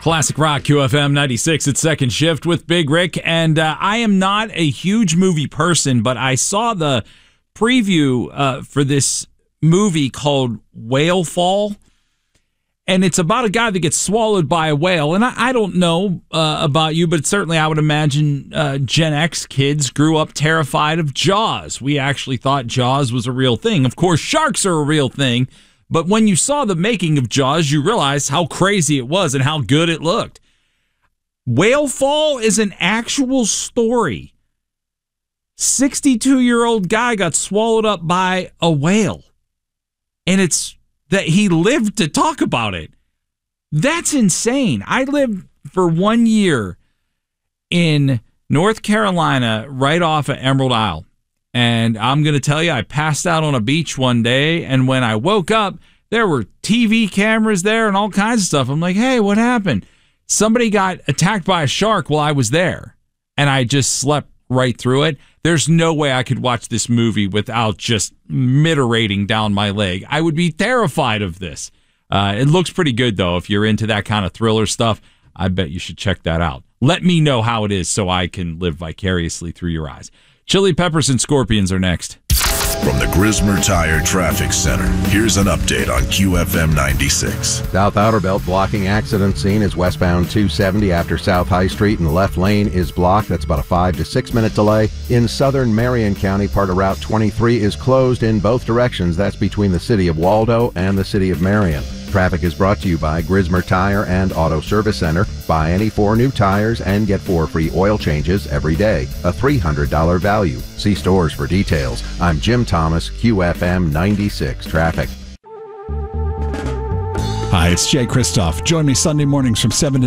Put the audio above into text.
Classic Rock, QFM 96 at Second Shift with Big Rick. And I am not a huge movie person, but I saw the preview for this movie called Whale Fall. And it's about a guy that gets swallowed by a whale. And I don't know about you, but certainly I would imagine Gen X kids grew up terrified of Jaws. We actually thought Jaws was a real thing. Of course, sharks are a real thing. But when you saw the making of Jaws, you realized how crazy it was and how good it looked. Whale Fall is an actual story. 62-year-old guy got swallowed up by a whale. And it's that he lived to talk about it. That's insane. I lived for 1 year in North Carolina, right off of Emerald Isle. And I'm going to tell you, I passed out on a beach one day, and when I woke up, there were TV cameras there and all kinds of stuff. I'm like, hey, what happened? Somebody got attacked by a shark while I was there, and I just slept right through it. There's no way I could watch this movie without just miterating down my leg. I would be terrified of this. It looks pretty good, though. If you're into that kind of thriller stuff, I bet you should check that out. Let me know how it is so I can live vicariously through your eyes. Chili Peppers and Scorpions are next. From the Grismer Tire Traffic Center, here's an update on QFM 96. South Outer Belt blocking accident scene is westbound 270 after South High Street, and the left lane is blocked. That's about a 5 to 6 minute delay. In southern Marion County, part of Route 23 is closed in both directions. That's between the city of Waldo and the city of Marion. Traffic is brought to you by Grismer Tire and Auto Service Center. Buy any 4 new tires and get 4 free oil changes every day. A $300 value. See stores for details. I'm Jim Thomas, QFM 96 Traffic. Hi, it's Jay Kristoff. Join me Sunday mornings from 7 to